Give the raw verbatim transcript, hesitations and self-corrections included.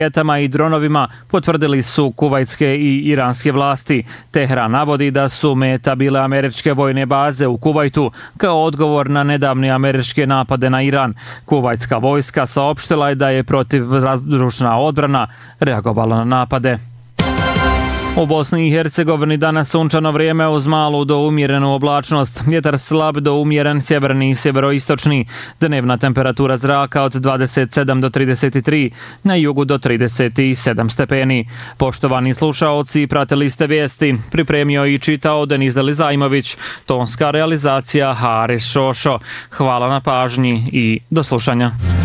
raketama i dronovima, potvrdili su kuvajtske i iranske vlasti. Tehran navodi da su meta bile američke vojne baze u Kuvajtu kao odgovor na nedavne američke napade na Iran. Kuvajtska vojska saopštila je da je protivvazdušna odbrana reagovala na napade. U Bosni i Hercegovini danas sunčano vrijeme uz malu do umjerenu oblačnost. Vjetar slab do umjeren sjeverni i sjeveroistočni. Dnevna temperatura zraka od dvadeset sedam do trideset tri, na jugu do trideset sedam stepeni. Poštovani slušaoci, pratili ste vijesti. Pripremio i čitao Denizel Zajmović. Tonska realizacija Haris Šošo. Hvala na pažnji i do slušanja.